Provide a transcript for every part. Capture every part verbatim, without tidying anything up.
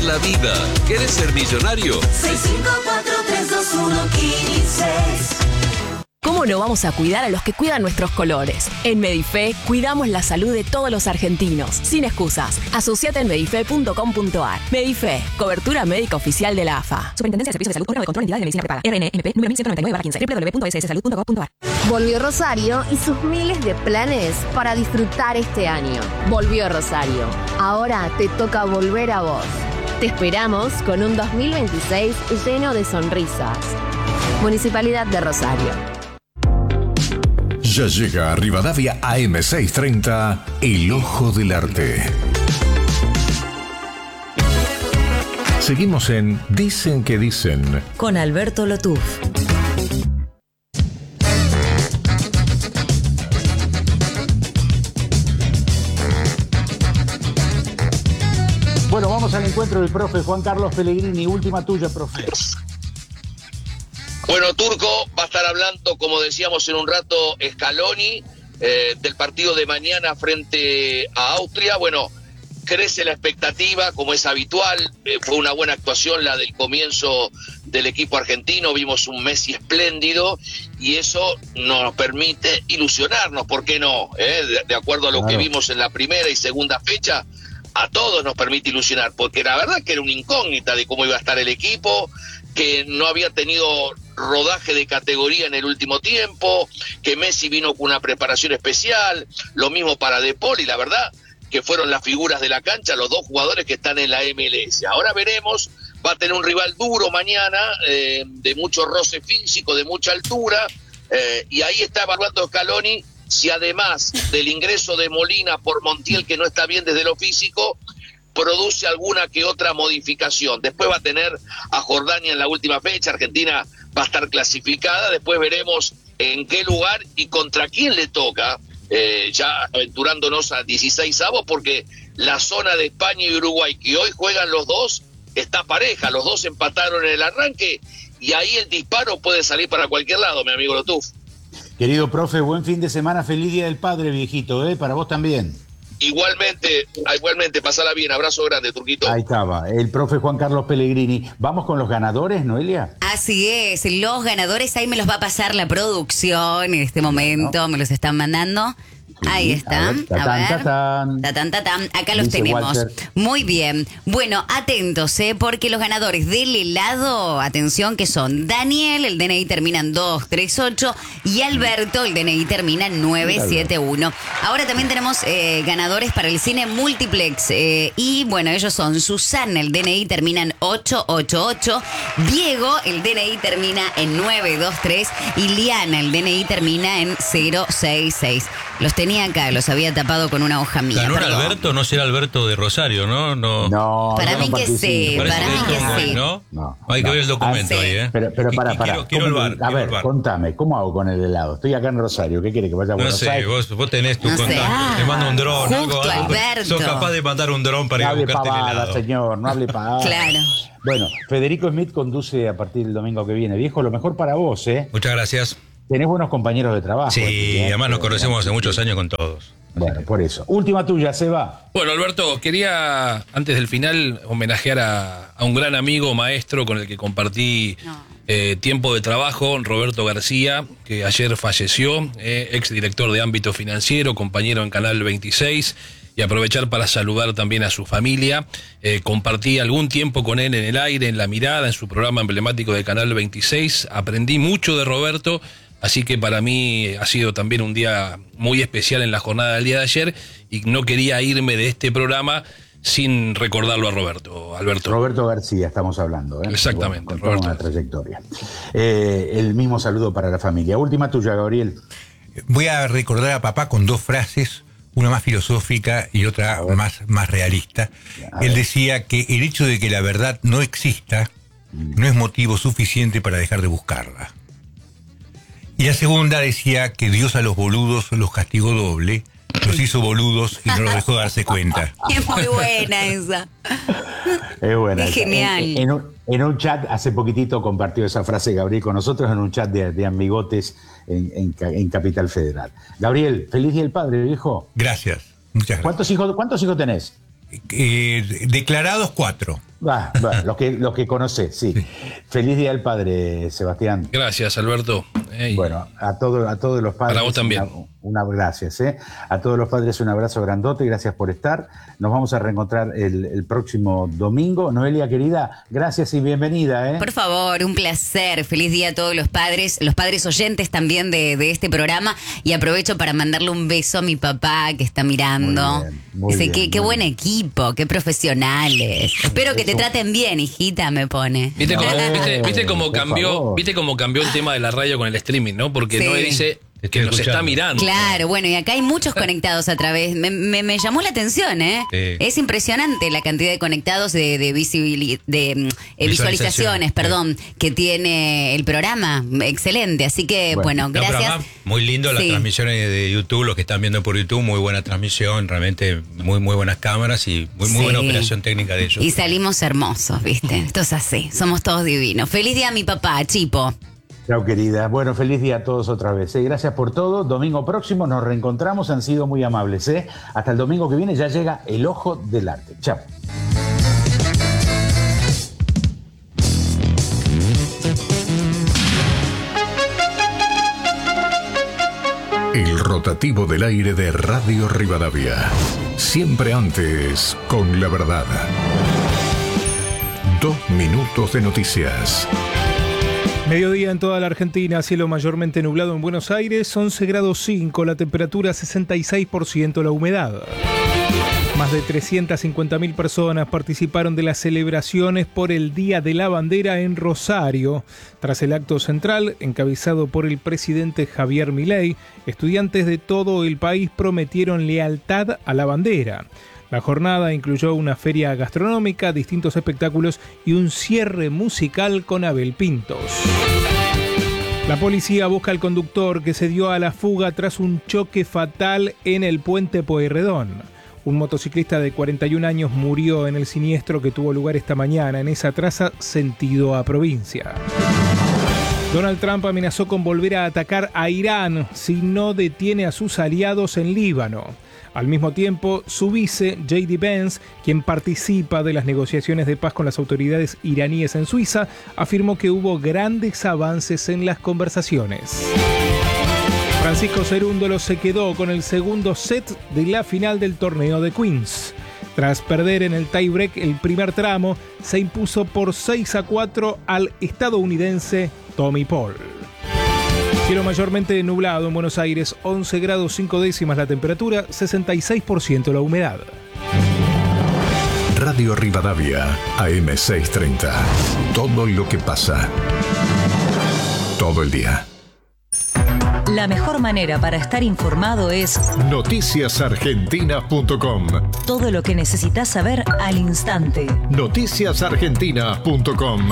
la vida. ¿Querés ser millonario? seis cinco cuatro tres dos uno uno cinco. ¿Cómo no vamos a cuidar a los que cuidan nuestros colores? En Medife cuidamos la salud de todos los argentinos, sin excusas. Asociate en medife punto com punto ar. Medife, cobertura médica oficial de la A F A. Superintendencia de Servicios de Salud, órgano de control de entidades de medicina prepaga. R N M P número mil ciento noventa y nueve barra quince. doble u doble u doble u punto s s salud punto com punto ar. Volvió Rosario y sus miles de planes para disfrutar este año. Volvió Rosario. Ahora te toca volver a vos. Te esperamos con un dos mil veintiséis lleno de sonrisas. Municipalidad de Rosario. Ya llega a Rivadavia A M seiscientos treinta, El Ojo del Arte. Seguimos en Dicen que Dicen con Alberto Lotuf. Bueno, vamos al encuentro del profe Juan Carlos Pellegrini. Última tuya, profe. Bueno, Turco, va a estar hablando, como decíamos en un rato, Scaloni, eh, del partido de mañana frente a Austria. Bueno, crece la expectativa, como es habitual. Eh, fue una buena actuación la del comienzo del equipo argentino. Vimos un Messi espléndido y eso nos permite ilusionarnos, ¿por qué no? ¿Eh? De, de acuerdo a lo claro. que vimos en la primera y segunda fecha, a todos nos permite ilusionar, porque la verdad que era una incógnita de cómo iba a estar el equipo, que no había tenido rodaje de categoría en el último tiempo, que Messi vino con una preparación especial, lo mismo para De Paul, y la verdad que fueron las figuras de la cancha, los dos jugadores que están en la M L S. Ahora veremos, va a tener un rival duro mañana, eh, de mucho roce físico, de mucha altura, eh, y ahí está evaluando Scaloni si además del ingreso de Molina por Montiel, que no está bien desde lo físico, produce alguna que otra modificación. Después va a tener a Jordania en la última fecha, Argentina va a estar clasificada, después veremos en qué lugar y contra quién le toca, eh, ya aventurándonos a dieciséis avos, porque la zona de España y Uruguay, que hoy juegan los dos, está pareja, los dos empataron en el arranque, y ahí el disparo puede salir para cualquier lado, mi amigo Lotuf. Querido profe, buen fin de semana, feliz Día del Padre, viejito, ¿eh? Para vos también. Igualmente, igualmente, pasala bien, abrazo grande, Turquito. Ahí estaba, el profe Juan Carlos Pellegrini. ¿Vamos con los ganadores, Noelia? Así es, los ganadores, ahí me los va a pasar la producción en este momento, no. me los están mandando. Sí, ahí está. Ver, tatán, a ver. Tatán. Tatán, tatán. Acá los Dice tenemos. Walter. Muy bien. Bueno, atentos, ¿eh? Porque los ganadores del helado, atención, que son Daniel, el D N I termina en dos tres ocho, y Alberto, el D N I termina en nueve siete uno. Ahora también tenemos eh, ganadores para el cine multiplex. Eh, y bueno, ellos son Susana, el D N I termina en ocho ocho ocho, Diego, el D N I termina en nueve dos tres, y Liana, el D N I termina en cero seis seis. Los tenía acá, los había tapado con una hoja mía. Ganó perdón. Alberto, no será Alberto de Rosario, ¿no? No, no para no mí que sí, Parece para que mí es que Congo, sí. ¿no? No, Hay que no. ver el documento Ah, sí. ahí, ¿eh? Pero, pero para, para. Quiero, quiero el bar. A quiero ver, el bar. contame, ¿cómo hago con el helado? Estoy acá en Rosario, ¿qué quiere que vaya a No Buenos sé, Aires? vos, vos tenés tu No sé. contacto. Ah, te mando un dron. justo, algo, algo. Alberto. Sos capaz de mandar un dron para No ir a hable buscarte el pavada, helado. señor, no hable pavada. Claro. Bueno, Federico Smith conduce a partir del domingo que viene. Viejo, lo mejor para vos, ¿eh? Muchas gracias. Tenés buenos compañeros de trabajo. Sí, ¿eh? además nos conocemos hace muchos años con todos. Bueno, por eso. Última tuya, Seba. Bueno, Alberto, quería, antes del final, homenajear a, a un gran amigo, maestro, con el que compartí no. eh, tiempo de trabajo, Roberto García, que ayer falleció, eh, exdirector de ámbito financiero, compañero en Canal veintiséis, y aprovechar para saludar también a su familia. Eh, compartí algún tiempo con él en el aire, en La Mirada, en su programa emblemático de Canal veintiséis. Aprendí mucho de Roberto. Así que para mí ha sido también un día muy especial en la jornada del día de ayer, y no quería irme de este programa sin recordarlo a Roberto, Alberto. Roberto García estamos hablando, ¿eh? Exactamente, Bueno, con Roberto. toda una trayectoria. Eh, el mismo saludo para la familia. Última tuya, Gabriel. Voy a recordar a papá con dos frases, una más filosófica y otra más, más realista. Él decía que el hecho de que la verdad no exista no es motivo suficiente para dejar de buscarla. Y la segunda decía que Dios a los boludos los castigó doble, los hizo boludos y no los dejó darse cuenta. Es muy buena esa. Es buena. Es genial. En, en, un, en un chat, hace poquitito compartió esa frase Gabriel con nosotros en un chat de, de amigotes en, en, en Capital Federal. Gabriel, feliz Día del Padre, viejo. Gracias, muchas gracias. ¿Cuántos hijos, cuántos hijos tenés? Eh, declarados cuatro. Va, va, los que, los que conocés, sí. sí. Feliz Día del Padre, Sebastián. Gracias, Alberto. Hey. Bueno, a, todo, a todos los padres. Para vos también. Una, una, gracias, ¿eh? A todos los padres un abrazo grandote y gracias por estar. Nos vamos a reencontrar el, el próximo domingo. Noelia, querida, gracias y bienvenida, ¿eh? Por favor, un placer. Feliz día a todos los padres, los padres oyentes también de, de este programa. Y aprovecho para mandarle un beso a mi papá que está mirando. Muy bien, muy Dice, bien, qué, qué muy buen bien. equipo, qué profesionales. Espero que te traten bien, hijita, me pone. ¿Viste cómo, No, viste, viste cómo por cambió, favor. viste cómo cambió el tema de la radio con el streaming, ¿no? Porque Sí. Noé dice que Estoy nos está escuchando. mirando. Claro, bueno, y acá hay muchos conectados a través. Me, me, me llamó la atención, ¿eh? Sí. Es impresionante la cantidad de conectados de, de, visibili- de mm, eh, visualizaciones, Sí. perdón, que tiene el programa. Excelente. Así que, bueno, No, pero gracias. además, muy lindo las Sí. transmisiones de YouTube, los que están viendo por YouTube, muy buena transmisión, realmente muy muy buenas cámaras y muy, muy Sí. buena operación técnica de ellos. Y salimos hermosos, ¿viste? Esto es así. Somos todos divinos. Feliz día a mi papá, Chipo. Chao, querida. Bueno, feliz día a todos otra vez. ¿eh? Gracias por todo. Domingo próximo nos reencontramos. Han sido muy amables. ¿eh? Hasta el domingo que viene ya llega El Ojo del Arte. Chao. El rotativo del aire de Radio Rivadavia. Siempre antes, con la verdad. Dos minutos de noticias. Mediodía en toda la Argentina, cielo mayormente nublado en Buenos Aires, once grados cinco, la temperatura sesenta y seis por ciento, la humedad. Más de trescientas cincuenta mil personas participaron de las celebraciones por el Día de la Bandera en Rosario. Tras el acto central, encabezado por el presidente Javier Milei, estudiantes de todo el país prometieron lealtad a la bandera. La jornada incluyó una feria gastronómica, distintos espectáculos y un cierre musical con Abel Pintos. La policía busca al conductor que se dio a la fuga tras un choque fatal en el puente Pueyrredón. Un motociclista de cuarenta y un años murió en el siniestro que tuvo lugar esta mañana en esa traza sentido a provincia. Donald Trump amenazó con volver a atacar a Irán si no detiene a sus aliados en Líbano. Al mismo tiempo, su vice, J D Vance, quien participa de las negociaciones de paz con las autoridades iraníes en Suiza, afirmó que hubo grandes avances en las conversaciones. Francisco Cerúndolo se quedó con el segundo set de la final del torneo de Queens. Tras perder en el tiebreak el primer tramo, se impuso por seis a cuatro al estadounidense Tommy Paul. Cielo mayormente nublado en Buenos Aires, once grados cinco décimas la temperatura, sesenta y seis por ciento la humedad. Radio Rivadavia, A M seiscientos treinta. Todo lo que pasa. Todo el día. La mejor manera para estar informado es noticias argentinas punto com. todo lo que necesitas saber al instante. noticias argentinas punto com.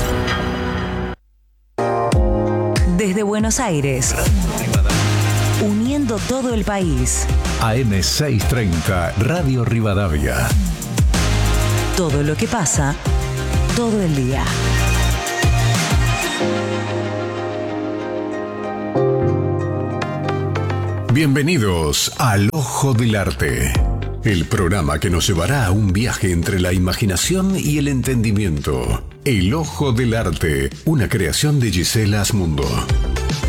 Desde Buenos Aires, uniendo todo el país. A M seiscientos treinta, Radio Rivadavia. Todo lo que pasa, todo el día. Bienvenidos al Ojo del Arte, el programa que nos llevará a un viaje entre la imaginación y el entendimiento. El Ojo del Arte, una creación de Gisela Asmundo.